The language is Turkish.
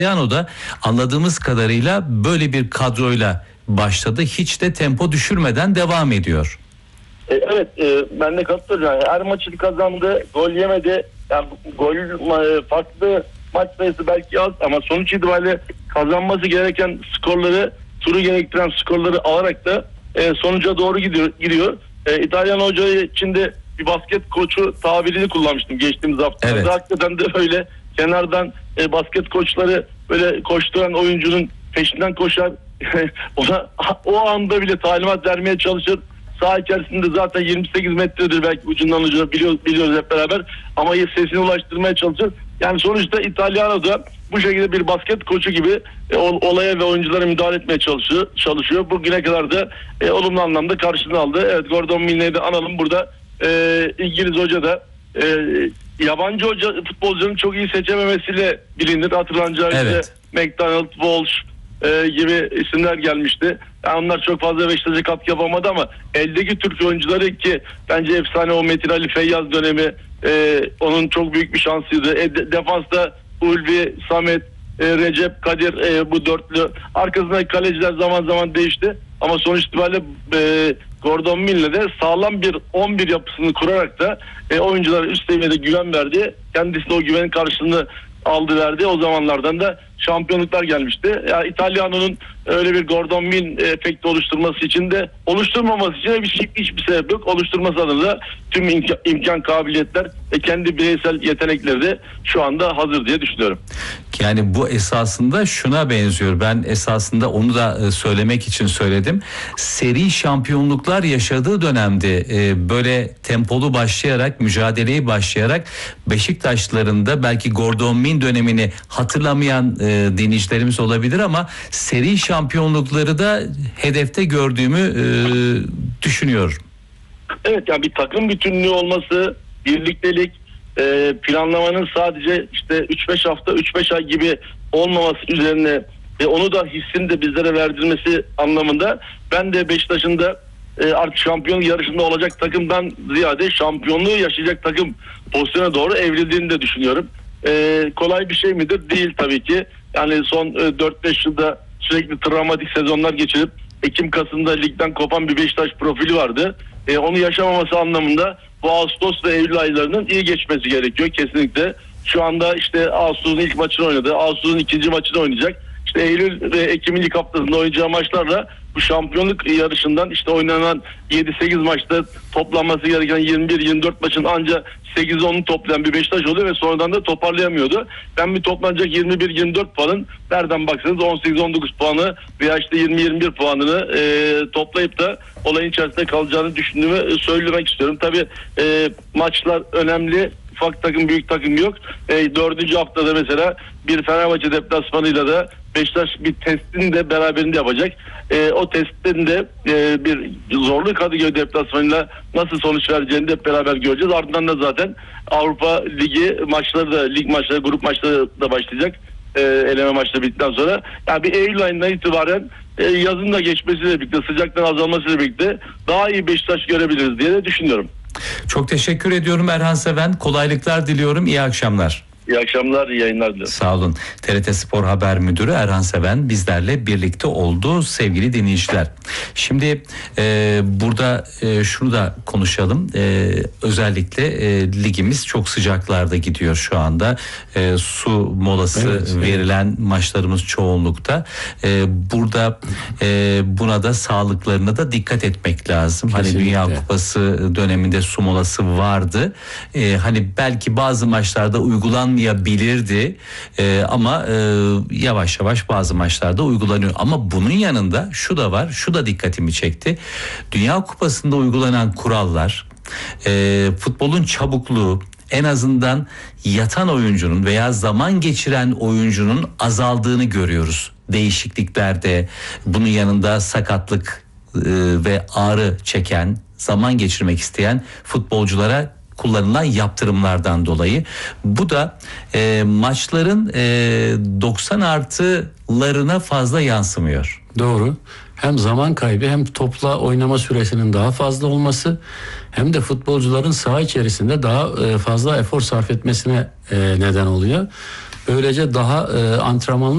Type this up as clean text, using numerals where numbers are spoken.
da anladığımız kadarıyla böyle bir kadroyla başladı. Hiç de tempo düşürmeden devam ediyor. Evet, ben de katılıyorum. Yani her maçını kazandı, gol yemedi. Yani gol farklı maç sayısı belki az ama sonuç itibariyle kazanması gereken skorları, turu gerektiren skorları alarak da sonuca doğru gidiyor. İtalyan hoca için de bir basket koçu tabirini kullanmıştım geçtiğimiz hafta. Evet. Hakikaten de öyle. Kenardan basket koçları böyle koşturan oyuncunun peşinden koşar. Ona o anda bile talimat vermeye çalışır. Saha içerisinde zaten 28 metredir belki ucundan ucuna biliyoruz hep beraber. Ama sesini ulaştırmaya çalışır. Yani sonuçta İtalyano da bu şekilde bir basket koçu gibi olaya ve oyunculara müdahale etmeye çalışıyor. Bugüne kadar da olumlu anlamda karşılığını aldı. Evet, Gordon Milley'i de analım burada. İngiliz hoca da yabancı futbolcuların çok iyi seçememesiyle bilinir. Hatırlanacağı Evet. üzere McDonald, Walsh gibi isimler gelmişti. Yani onlar çok fazla Beşiktaş'a katkı yapamadı ama eldeki Türk oyuncuları ki bence efsane o Metin Ali Feyyaz dönemi onun çok büyük bir şansıydı. Defansta Ulvi, Samet, Recep, Kadir bu dörtlü. Arkasındaki kaleciler zaman zaman değişti. Ama sonuç itibariyle Gordon Milley de sağlam bir 11 yapısını kurarak da oyunculara üst seviyede güven verdi. Kendisi de o güvenin karşılığını aldı verdi. O zamanlardan da şampiyonluklar gelmişti. Yani İtalyano'nun öyle bir Gordon Milley efekti oluşturması için de oluşturmaması için de hiçbir sebep yok. Oluşturması adına da tüm imkan kabiliyetler ve kendi bireysel yetenekleri de şu anda hazır diye düşünüyorum. Yani bu esasında şuna benziyor. Ben esasında onu da söylemek için söyledim. Seri şampiyonluklar yaşadığı dönemde böyle tempolu başlayarak, mücadeleyi başlayarak Beşiktaşların da belki Gordon Milley dönemini hatırlamayan dinleyicilerimiz olabilir ama seri şampiyonlukları da hedefte gördüğümü düşünüyorum. Evet, yani bir takım bütünlüğü olması, birliktelik, planlamanın sadece işte 3-5 hafta 3-5 ay gibi olmaması üzerine onu da hissini de bizlere verdirmesi anlamında ben de Beşiktaş'ın da artık şampiyonluk yarışında olacak takımdan ziyade şampiyonluğu yaşayacak takım pozisyona doğru evrildiğini de düşünüyorum. Kolay bir şey midir? Değil tabii ki. Yani son 4-5 yılda sürekli travmatik sezonlar geçirip Ekim-Kasım'da ligden kopan bir Beşiktaş profili vardı. Onu yaşamaması anlamında bu Ağustos ve Eylül aylarının iyi geçmesi gerekiyor kesinlikle. Şu anda işte Ağustos'un ilk maçını oynadı. Ağustos'un ikinci maçını oynayacak. İşte Eylül ve Ekim'in ilk haftasında oynayacağı maçlarla bu şampiyonluk yarışından işte oynanan 7-8 maçta toplanması gereken 21-24 maçın ancak 8-10'u toplayan bir Beşiktaş oluyor ve sonradan da toparlayamıyordu. Ben bir toplanacak 21-24 puanın nereden baksanız 18-19 puanı veya işte 20-21 puanını toplayıp da olayın içerisinde kalacağını düşündüğümü söylemek istiyorum. Tabii maçlar önemli. Ufak takım büyük takım yok. 4. haftada mesela bir Fenerbahçe deplasmanıyla da Beşiktaş bir testini de beraberinde yapacak. O testin de bir zorlu Kadıköy deplasmanıyla nasıl sonuç vereceğini de hep beraber göreceğiz. Ardından da zaten Avrupa Ligi maçları da lig maçları, grup maçları da başlayacak. Eleme maçları bittikten sonra. Yani bir Eylül ayından itibaren yazın da geçmesiyle birlikte, sıcaktan azalmasıyla birlikte daha iyi Beşiktaş görebiliriz diye de düşünüyorum. Çok teşekkür ediyorum Erhan Seven. Kolaylıklar diliyorum. İyi akşamlar. İyi akşamlar, iyi yayınlar diliyorum. Sağ olun. TRT Spor Haber Müdürü Erhan Seven bizlerle birlikte oldu sevgili dinleyiciler. Şimdi burada şunu da konuşalım. Özellikle ligimiz çok sıcaklarda gidiyor şu anda. Su molası verilen maçlarımız çoğunlukta. Burada buna da sağlıklarına da dikkat etmek lazım. Kesinlikle. Hani Dünya Kupası döneminde su molası vardı. Hani belki bazı maçlarda uygulanmayabilirdi ama yavaş yavaş bazı maçlarda uygulanıyor. Ama bunun yanında şu da var, şu da dikkatimi çekti. Dünya Kupası'nda uygulanan kurallar, futbolun çabukluğu, en azından yatan oyuncunun veya zaman geçiren oyuncunun azaldığını görüyoruz. Değişikliklerde, bunun yanında sakatlık ve ağrı çeken, zaman geçirmek isteyen futbolculara kullanılan yaptırımlardan dolayı. Bu da maçların 90 artılarına fazla yansımıyor. Doğru. Hem zaman kaybı hem topla oynama süresinin daha fazla olması hem de futbolcuların saha içerisinde daha fazla efor sarf etmesine neden oluyor. Böylece daha antrenmanlı